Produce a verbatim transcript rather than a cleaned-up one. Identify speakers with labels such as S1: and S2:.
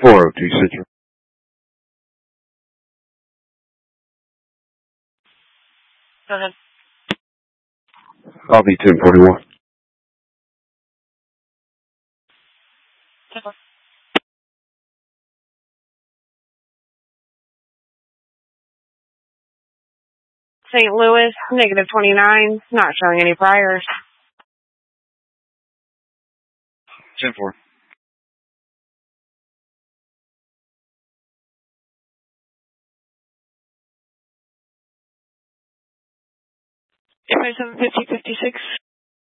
S1: four oh two Central.
S2: Go ahead.
S1: I'll be ten forty-one.
S2: Saint Louis, negative twenty-nine, not showing any priors.
S1: ten four.
S2: eight five seven fifty fifty-six.